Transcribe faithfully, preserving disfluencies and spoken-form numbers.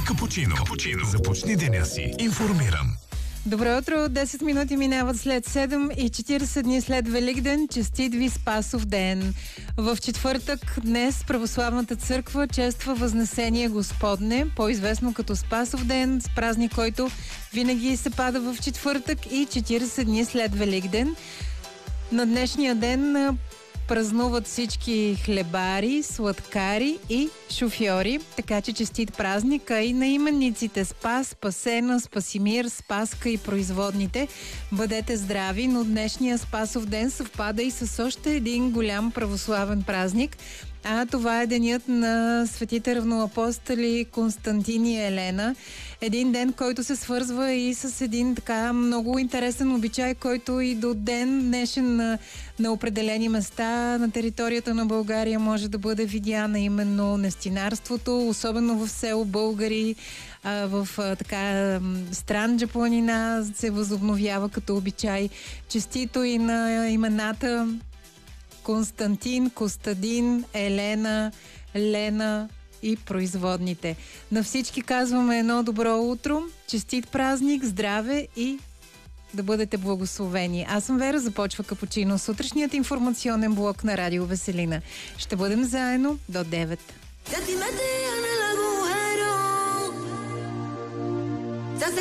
Капучино. Капучино. Започни деня си информиран. Добро утро! десет минути минават след седем и четиридесет дни след Великден. Честит ви Спасов ден! В четвъртък днес Православната църква чества Възнесение Господне, по-известно като Спасов ден, с празник, който винаги се пада в четвъртък и четиридесет дни след Великден. На днешния ден празнуват всички хлебари, сладкари и шофьори, така че честит празник, а и на именниците Спас, Спасена, Спасимир, Спаска и производните. Бъдете здрави, но днешния Спасов ден съвпада и с още един голям православен празник, а това е денят на светите равноапостoli Константин и Елена. Един ден, който се свързва и с един така много интересен обичай, който и до ден днешен на, на определени места на територията на България може да бъде видяна, именно нестинарството, особено в село Българи, а, в а, така Странджа планина се възобновява като обичай. Честито и на имената Константин, Костадин, Елена, Лена и производните. На всички казваме едно добро утро, честит празник, здраве и да бъдете благословени. Аз съм Вера, започва Капучино, сутрешният информационен блок на Радио Веселина. Ще бъдем заедно до девет.